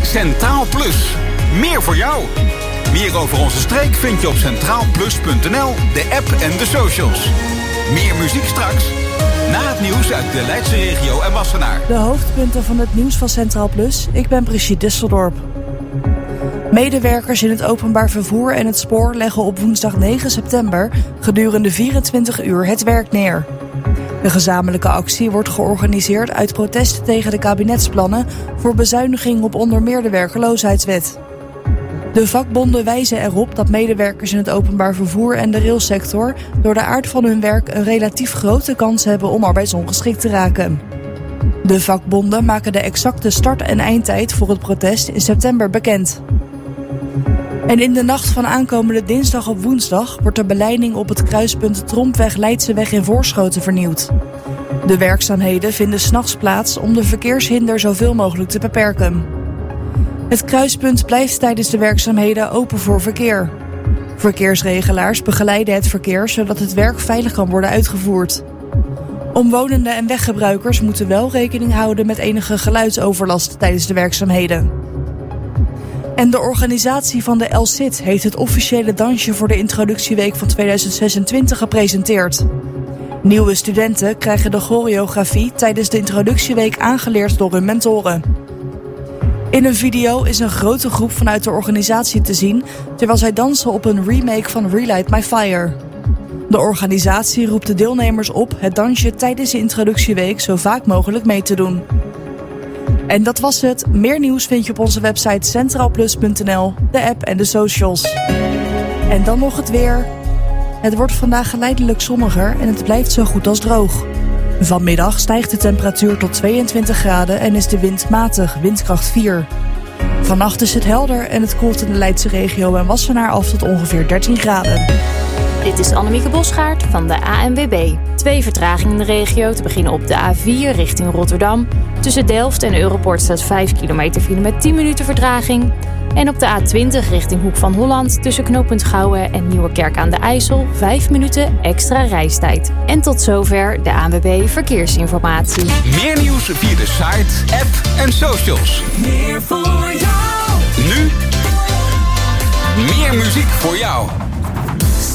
Centraal Plus. Meer voor jou. Meer over onze streek vind je op centraalplus.nl, de app en de socials. Meer muziek straks. Na het nieuws uit de Leidse regio en Wassenaar. De hoofdpunten van het nieuws van Centraal Plus. Ik ben Brigitte Disseldorp. Medewerkers in het openbaar vervoer en het spoor leggen op woensdag 9 september gedurende 24 uur het werk neer. De gezamenlijke actie wordt georganiseerd uit protest tegen de kabinetsplannen voor bezuiniging op onder meer de werkeloosheidswet. De vakbonden wijzen erop dat medewerkers in het openbaar vervoer en de railsector door de aard van hun werk een relatief grote kans hebben om arbeidsongeschikt te raken. De vakbonden maken de exacte start- en eindtijd voor het protest in september bekend. En in de nacht van aankomende dinsdag op woensdag wordt de beleiding op het kruispunt Trompweg-Leidseweg in Voorschoten vernieuwd. De werkzaamheden vinden 's nachts plaats om de verkeershinder zoveel mogelijk te beperken. Het kruispunt blijft tijdens de werkzaamheden open voor verkeer. Verkeersregelaars begeleiden het verkeer zodat het werk veilig kan worden uitgevoerd. Omwonenden en weggebruikers moeten wel rekening houden met enige geluidsoverlast tijdens de werkzaamheden. En de organisatie van de El Cid heeft het officiële dansje voor de introductieweek van 2026 gepresenteerd. Nieuwe studenten krijgen de choreografie tijdens de introductieweek aangeleerd door hun mentoren. In een video is een grote groep vanuit de organisatie te zien terwijl zij dansen op een remake van Relight My Fire. De organisatie roept de deelnemers op het dansje tijdens de introductieweek zo vaak mogelijk mee te doen. En dat was het. Meer nieuws vind je op onze website centraalplus.nl, de app en de socials. En dan nog het weer. Het wordt vandaag geleidelijk zonniger en het blijft zo goed als droog. Vanmiddag stijgt de temperatuur tot 22 graden en is de wind matig, windkracht 4. Vannacht is het helder en het koelt in de Leidse regio en Wassenaar af tot ongeveer 13 graden. Dit is Annemieke Bosgaard van de ANWB. 2 vertragingen in de regio, te beginnen op de A4 richting Rotterdam. Tussen Delft en Europoort staat 5 kilometer file met 10 minuten vertraging. En op de A20 richting Hoek van Holland tussen knooppunt Gouwen en Nieuwerkerk aan de IJssel 5 minuten extra reistijd. En tot zover de ANWB Verkeersinformatie. Meer nieuws via de site, app en socials. Meer voor jou. Nu meer muziek voor jou.